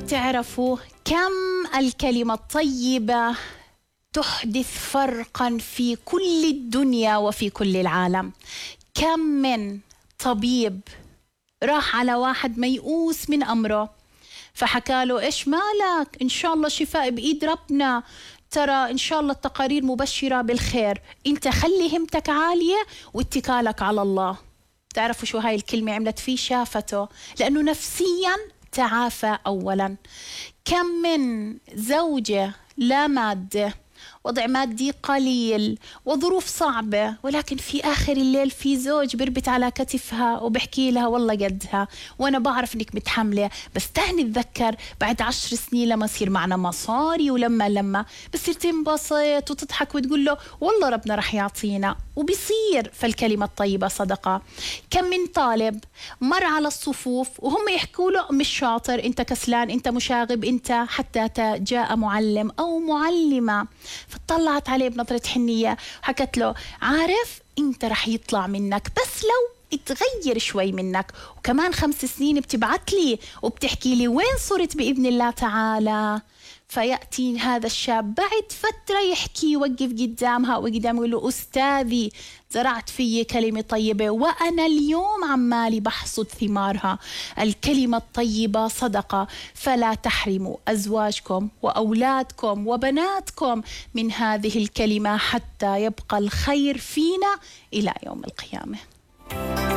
تعرفوا كم الكلمة الطيبة تحدث فرقا في كل الدنيا وفي كل العالم؟ كم من طبيب راح على واحد ميؤوس من أمره فحكى له إيش مالك؟ إن شاء الله شفاء بإيد ربنا، ترى إن شاء الله التقارير مبشرة بالخير، أنت خلي همتك عالية واتكالك على الله. تعرفوا شو هاي الكلمة عملت فيه؟ شافته، لأنه نفسيا تعافى أولا. كم من زوجة لا مادة، وضع مادي قليل وظروف صعبة، ولكن في آخر الليل في زوج بربت على كتفها وبحكي لها والله قدها وأنا بعرف إنك متحملة، بس تاني تذكر بعد 10 سنين لما يصير معنا مصاري ولما بصير تنبسط وتضحك وتقول له والله ربنا رح يعطينا، وبيصير. فالكلمة الطيبة صدقة. كم من طالب مر على الصفوف وهم يحكوا له مش شاطر، انت كسلان، انت مشاغب، انت، حتى جاء معلم أو معلمة فطلعت عليه بنظرة حنية وحكت له عارف انت رح يطلع منك بس لو تغير شوي منك، وكمان 5 سنين بتبعت لي وبتحكي لي وين صرت بإذن الله تعالى. فيأتي هذا الشاب بعد فترة يحكي، يوقف قدامها وقدام يقول له أستاذي زرعت في كلمة طيبة وأنا اليوم عمالي بحصد ثمارها. الكلمة الطيبة صدقة، فلا تحرموا أزواجكم وأولادكم وبناتكم من هذه الكلمة حتى يبقى الخير فينا إلى يوم القيامة.